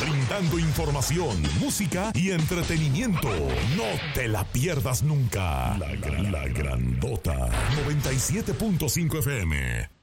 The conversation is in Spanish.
brindando información, música y entretenimiento. No te la pierdas nunca. La Grandota 97.5 FM.